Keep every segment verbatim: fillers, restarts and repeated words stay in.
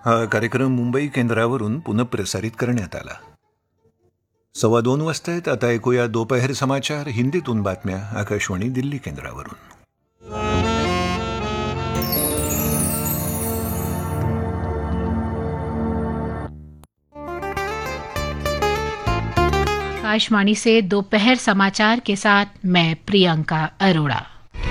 हा कार्यक्रम मुंबई केंद्रावरून पुनःप्रसारित करण्यात आला. सव्वा दोन वाजता आहेत. आता ऐकूया दोपहर समाचार हिंदीतून बातम्या आकाशवाणी दिल्ली केंद्रावरून. आकाशवाणी से दोपहर समाचार के साथ मैं प्रियंका अरोड़ा.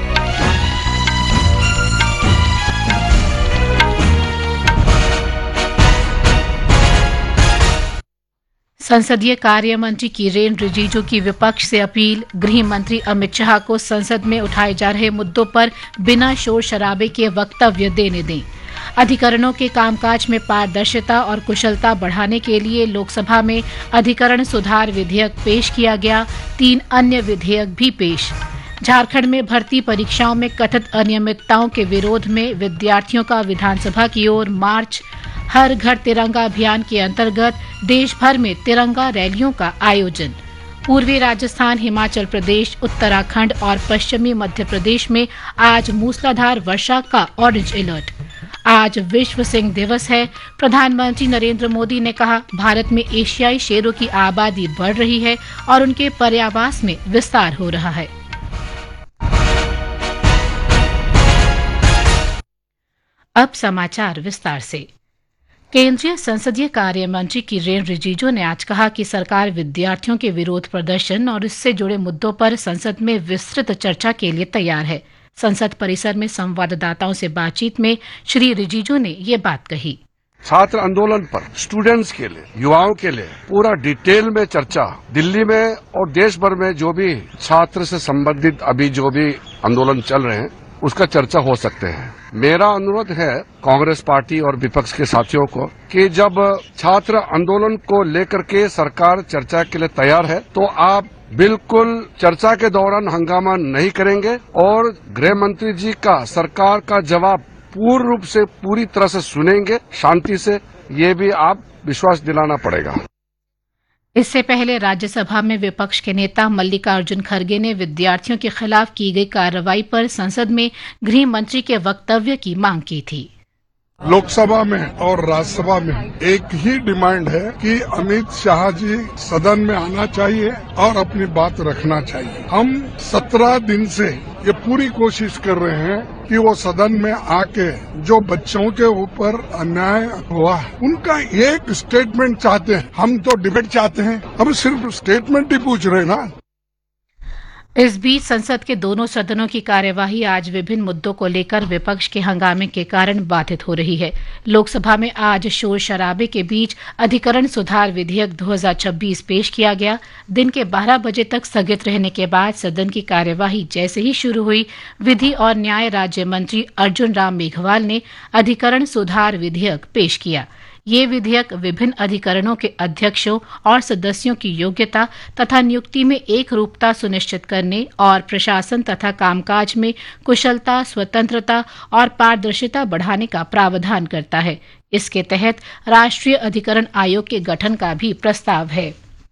संसदीय कार्य मंत्री किरेन रिजिजू की विपक्ष से अपील. गृह मंत्री अमित शाह को संसद में उठाए जा रहे मुद्दों पर बिना शोर शराबे के वक्तव्य देने दें. अधिकरणों के कामकाज में पारदर्शिता और कुशलता बढ़ाने के लिए लोकसभा में अधिकरण सुधार विधेयक पेश किया गया. तीन अन्य विधेयक भी पेश. झारखंड में भर्ती परीक्षाओं में कथित अनियमितताओं के विरोध में विद्यार्थियों का विधानसभा की ओर मार्च. हर घर तिरंगा अभियान के अंतर्गत देश भर में तिरंगा रैलियों का आयोजन. पूर्वी राजस्थान, हिमाचल प्रदेश, उत्तराखंड और पश्चिमी मध्य प्रदेश में आज मूसलाधार वर्षा का ऑरेंज अलर्ट. आज विश्व सिंह दिवस है. प्रधानमंत्री नरेंद्र मोदी ने कहा, भारत में एशियाई शेरों की आबादी बढ़ रही है और उनके पर्यावास में विस्तार हो रहा है. अब समाचार विस्तार से. केंद्रीय संसदीय कार्य मंत्री किरेन रिजिजू ने आज कहा कि सरकार विद्यार्थियों के विरोध प्रदर्शन और इससे जुड़े मुद्दों पर संसद में विस्तृत चर्चा के लिए तैयार है. संसद परिसर में संवाददाताओं से बातचीत में श्री रिजिजू ने ये बात कही. छात्र आंदोलन पर स्टूडेंट्स के लिए, युवाओं के लिए पूरा डिटेल में चर्चा दिल्ली में और देश भर में जो भी छात्र से संबंधित अभी जो भी आंदोलन चल रहे हैं उसका चर्चा हो सकते हैं. मेरा अनुरोध है कांग्रेस पार्टी और विपक्ष के साथियों को कि जब छात्र आंदोलन को लेकर के सरकार चर्चा के लिए तैयार है तो आप बिल्कुल चर्चा के दौरान हंगामा नहीं करेंगे और गृह मंत्री जी का सरकार का जवाब पूर्ण रूप से पूरी तरह से सुनेंगे शांति से. ये भी आप विश्वास दिलाना पड़ेगा. इससे पहले राज्यसभा में विपक्ष के नेता मल्लिकार्जुन खड़गे ने विद्यार्थियों के खिलाफ की गई कार्रवाई पर संसद में गृह मंत्री के वक्तव्य की मांग की थी. लोकसभा में और राज्यसभा में एक ही डिमांड है कि अमित शाह जी सदन में आना चाहिए और अपनी बात रखना चाहिए. हम सत्रह दिन से ये पूरी कोशिश कर रहे हैं कि वो सदन में आके जो बच्चों के ऊपर अन्याय हुआ है उनका एक स्टेटमेंट चाहते हैं. हम तो डिबेट चाहते हैं, अब सिर्फ स्टेटमेंट ही पूछ रहे हैं ना. इस बीच संसद के दोनों सदनों की कार्यवाही आज विभिन्न मुद्दों को लेकर विपक्ष के हंगामे के कारण बाधित हो रही है. लोकसभा में आज शोर शराबे के बीच अधिकरण सुधार विधेयक दो हज़ार छब्बीस पेश किया गया. दिन के बारह बजे तक स्थगित रहने के बाद सदन की कार्यवाही जैसे ही शुरू हुई, विधि और न्याय राज्य मंत्री अर्जुन राम मेघवाल ने अधिकरण सुधार विधेयक पेश किया. ये विधेयक विभिन्न अधिकरणों के अध्यक्षों और सदस्यों की योग्यता तथा नियुक्ति में एक रूपता सुनिश्चित करने और प्रशासन तथा कामकाज में कुशलता, स्वतंत्रता और पारदर्शिता बढ़ाने का प्रावधान करता है. इसके तहत राष्ट्रीय अधिकरण आयोग के गठन का भी प्रस्ताव है.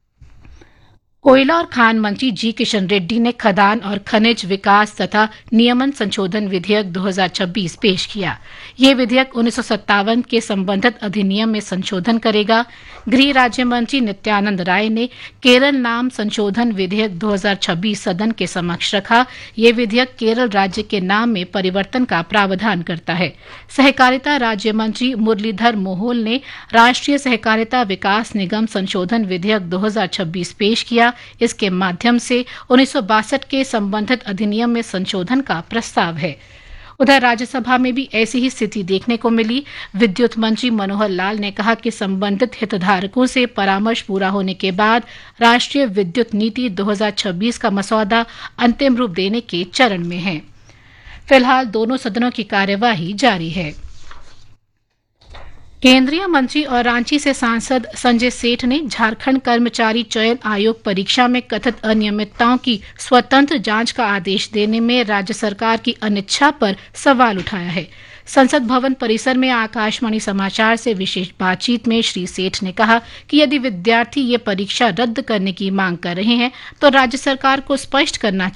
कोयला और खान मंत्री जी किशन रेड्डी ने खदान और खनिज विकास तथा नियमन संशोधन विधेयक दो हज़ार छब्बीस पेश किया. ये विधेयक उन्नीस सौ सत्तावन के संबंधित अधिनियम में संशोधन करेगा. गृह राज्य मंत्री नित्यानंद राय ने केरल नाम संशोधन विधेयक दो हज़ार छब्बीस सदन के समक्ष रखा. ये विधेयक केरल राज्य के नाम में परिवर्तन का प्रावधान करता है. सहकारिता राज्य मंत्री मुरलीधर मोहोल ने राष्ट्रीय सहकारिता विकास निगम संशोधन विधेयक दो हज़ार छब्बीस पेश किया. इसके माध्यम से उन्नीस सौ बासठ के संबंधित अधिनियम में संशोधन का प्रस्ताव है. उधर राज्यसभा में भी ऐसी ही स्थिति देखने को मिली. विद्युत मंत्री मनोहर लाल ने कहा कि संबंधित हितधारकों से परामर्श पूरा होने के बाद राष्ट्रीय विद्युत नीति दो हज़ार छब्बीस का मसौदा अंतिम रूप देने के चरण में है. फिलहाल दोनों सदनों की कार्यवाही जारी है. केंद्रीय मंत्री और रांची से सांसद संजय सेठ ने झारखंड कर्मचारी चयन आयोग परीक्षा में कथित अनियमितताओं की स्वतंत्र जांच का आदेश देने में राज्य सरकार की अनिच्छा पर सवाल उठाया है. संसद भवन परिसर में आकाशवाणी समाचार से विशेष बातचीत में श्री सेठ ने कहा कि यदि विद्यार्थी ये परीक्षा रद्द करने की मांग कर रहे हैं तो राज्य सरकार को स्पष्ट करना